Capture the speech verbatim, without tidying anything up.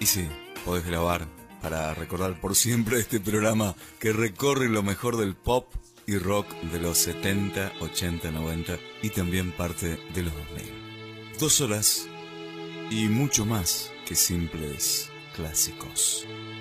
Y sí, podés grabar para recordar por siempre este programa que recorre lo mejor del pop y rock de los setenta, ochenta, noventa y también parte de los dos mil. Dos horas y mucho más que simples clásicos.